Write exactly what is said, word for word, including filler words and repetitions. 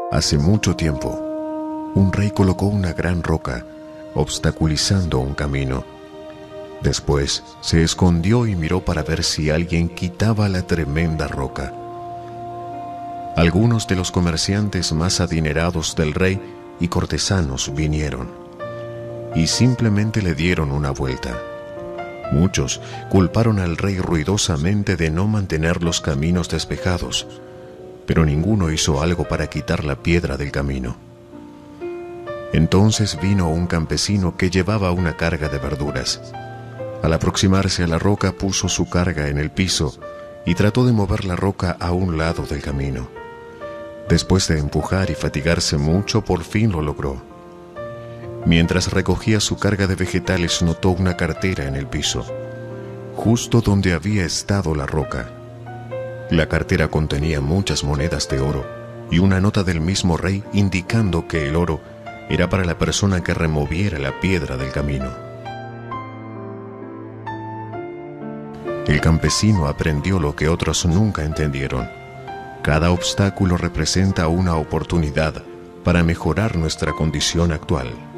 Hace mucho tiempo, un rey colocó una gran roca, obstaculizando un camino. Después se escondió y miró para ver si alguien quitaba la tremenda roca. Algunos de los comerciantes más adinerados del rey y cortesanos vinieron, y simplemente le dieron una vuelta. Muchos culparon al rey ruidosamente de no mantener los caminos despejados, pero ninguno hizo algo para quitar la piedra del camino. Entonces vino un campesino que llevaba una carga de verduras. Al aproximarse a la roca, puso su carga en el piso y trató de mover la roca a un lado del camino. Después de empujar y fatigarse mucho, por fin lo logró. Mientras recogía su carga de vegetales, notó una cartera en el piso, justo donde había estado la roca. La cartera contenía muchas monedas de oro y una nota del mismo rey indicando que el oro era para la persona que removiera la piedra del camino. El campesino aprendió lo que otros nunca entendieron. Cada obstáculo representa una oportunidad para mejorar nuestra condición actual.